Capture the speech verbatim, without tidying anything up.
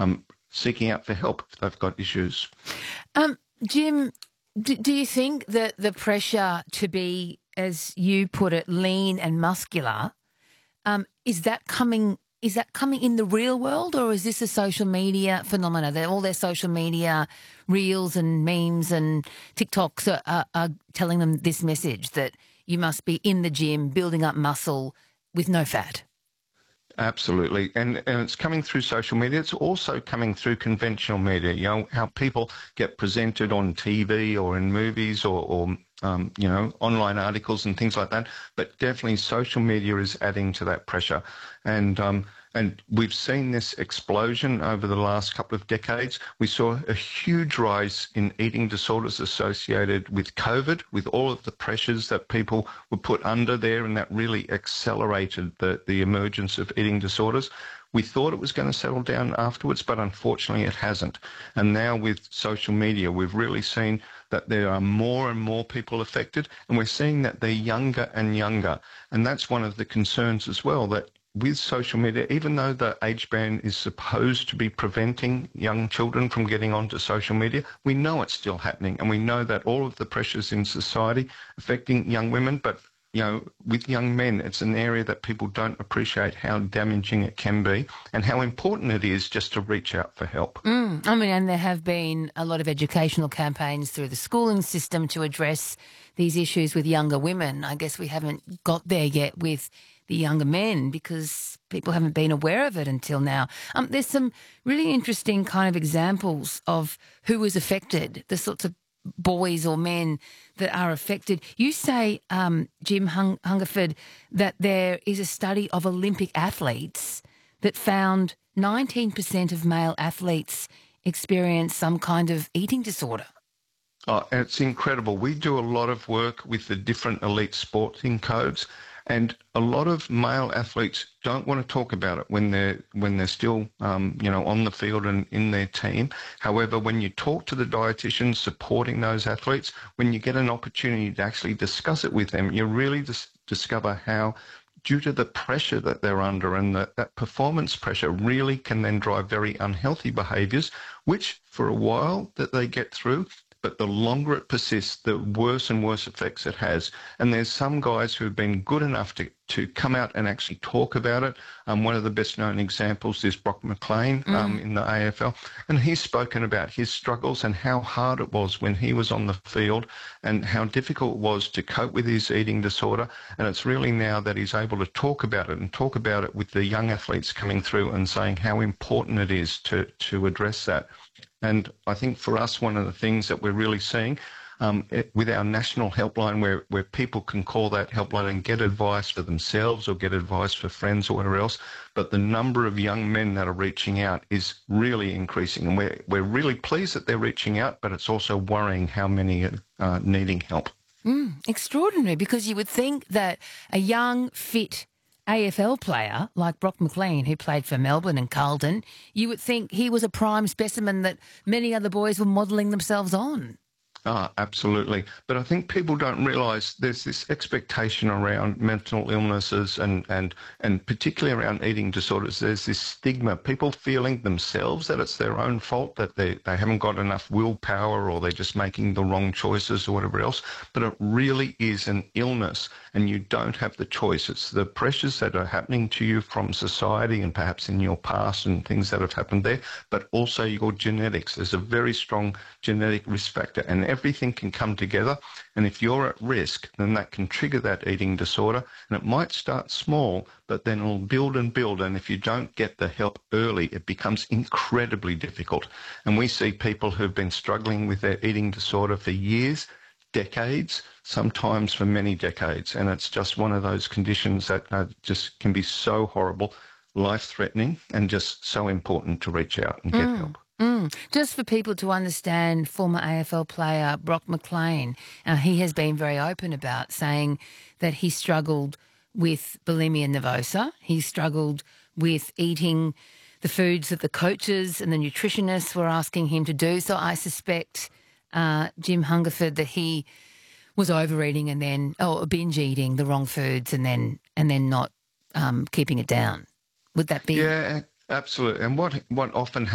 um, seeking out for help if they've got issues. Um, Jim, do, do you think that the pressure to be, as you put it, lean and muscular, um, is that coming? Is that coming in the real world, or is this a social media phenomena? That all their social media reels and memes and TikToks are, are, are telling them this message that you must be in the gym, building up muscle with no fat. Absolutely. And, and it's coming through social media. It's also coming through conventional media, you know, how people get presented on T V or in movies or, or um, you know, online articles and things like that. But definitely social media is adding to that pressure. And um, and we've seen this explosion over the last couple of decades. We saw a huge rise in eating disorders associated with COVID, with all of the pressures that people were put under there, and that really accelerated the, the emergence of eating disorders. We thought it was going to settle down afterwards, but unfortunately it hasn't. And now with social media, we've really seen that there are more and more people affected, and we're seeing that they're younger and younger. And that's one of the concerns as well, that with social media, even though the age ban is supposed to be preventing young children from getting onto social media, we know it's still happening, and we know that all of the pressures in society affecting young women, but you know, with young men, it's an area that people don't appreciate how damaging it can be and how important it is just to reach out for help. Mm, I mean, and there have been a lot of educational campaigns through the schooling system to address these issues with younger women. I guess we haven't got there yet with the younger men because people haven't been aware of it until now. Um, there's some really interesting kind of examples of who was affected, the sorts of boys or men that are affected. You say, um, Jim Hung- Hungerford, that there is a study of Olympic athletes that found nineteen percent of male athletes experience some kind of eating disorder. Oh, it's incredible. We do a lot of work with the different elite sporting codes, and a lot of male athletes don't want to talk about it when they're when they're still, um, you know, on the field and in their team. However, when you talk to the dietitians supporting those athletes, when you get an opportunity to actually discuss it with them, you really dis- discover how, due to the pressure that they're under and that, that performance pressure really can then drive very unhealthy behaviours, which for a while that they get through, but the longer it persists, the worse and worse effects it has. And there's some guys who have been good enough to, to come out and actually talk about it. Um, one of the best known examples is Brock McLean um, Mm. in the A F L. And he's spoken about his struggles and how hard it was when he was on the field and how difficult it was to cope with his eating disorder. And it's really now that he's able to talk about it and talk about it with the young athletes coming through and saying how important it is to, to address that. And I think for us, one of the things that we're really seeing um, it, with our national helpline, where, where people can call that helpline and get advice for themselves or get advice for friends or whatever else, but the number of young men that are reaching out is really increasing. And we're, we're really pleased that they're reaching out, but it's also worrying how many are uh, needing help. Mm, extraordinary, because you would think that a young, fit A F L player like Brock McLean, who played for Melbourne and Carlton, you would think he was a prime specimen that many other boys were modelling themselves on. Ah, absolutely. But I think people don't realise there's this expectation around mental illnesses and, and, and particularly around eating disorders. There's this stigma, people feeling themselves that it's their own fault, that they, they haven't got enough willpower or they're just making the wrong choices or whatever else. But it really is an illness and you don't have the choice. It's the pressures that are happening to you from society and perhaps in your past and things that have happened there, but also your genetics. There's a very strong genetic risk factor, and everything can come together. And if you're at risk, then that can trigger that eating disorder. And it might start small, but then it'll build and build. And if you don't get the help early, it becomes incredibly difficult. And we see people who've been struggling with their eating disorder for years, decades, sometimes for many decades. And it's just one of those conditions that uh, just can be so horrible, life-threatening, and just so important to reach out and get Mm. help. Mm. Just for people to understand, former A F L player Brock McLean, uh, he has been very open about saying that he struggled with bulimia nervosa. He struggled with eating the foods that the coaches and the nutritionists were asking him to do. So I suspect, uh, Jim Hungerford, that he was overeating and then, oh, binge eating the wrong foods and then and then not um, keeping it down. Would that be? Yeah, absolutely. And what what often happens